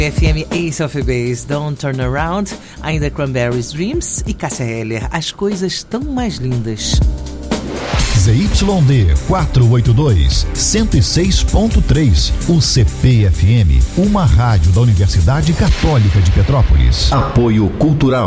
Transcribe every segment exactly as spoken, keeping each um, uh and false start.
F M Ace of Base, Don't Turn Around, ainda Cranberries Dreams e Cássia Eller, As Coisas Tão Mais Lindas. Z Y D quatrocentos e oitenta e dois, cento e seis ponto três, o C P F M, uma rádio da Universidade Católica de Petrópolis. Apoio Cultural.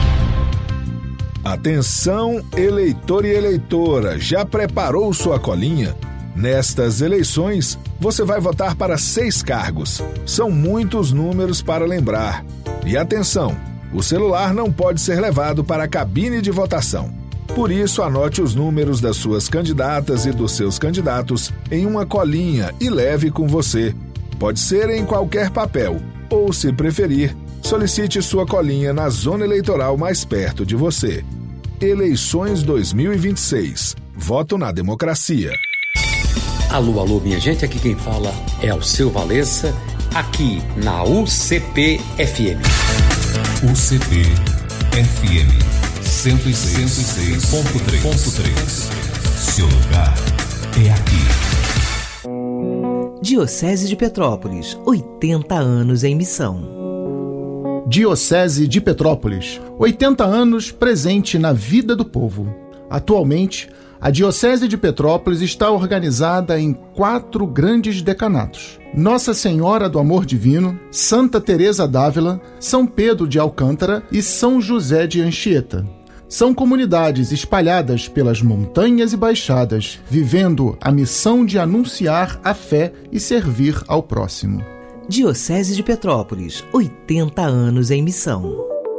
Atenção, eleitor e eleitora, já preparou sua colinha? Nestas eleições, você vai votar para seis cargos. São muitos números para lembrar. E atenção, o celular não pode ser levado para a cabine de votação. Por isso, anote os números das suas candidatas e dos seus candidatos em uma colinha e leve com você. Pode ser em qualquer papel, ou, se preferir, solicite sua colinha na zona eleitoral mais perto de você. Eleições dois mil e vinte e seis. Voto na democracia. Alô, alô, minha gente, aqui quem fala é Alceu Valença, aqui na U C P F M. U C P F M cento e seis ponto três. Seu lugar é aqui. Diocese de Petrópolis, oitenta anos em missão. Diocese de Petrópolis, oitenta anos presente na vida do povo. Atualmente, a Diocese de Petrópolis está organizada em quatro grandes decanatos: Nossa Senhora do Amor Divino, Santa Teresa d'Ávila, São Pedro de Alcântara e São José de Anchieta. São comunidades espalhadas pelas montanhas e baixadas, vivendo a missão de anunciar a fé e servir ao próximo. Diocese de Petrópolis, oitenta anos em missão.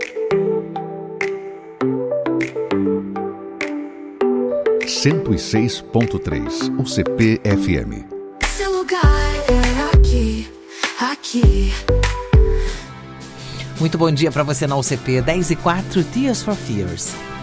cento e seis ponto três, o C P F M. Seu lugar é aqui, aqui. Muito bom dia para você na U C P, dez e quatro, Tears for Fears.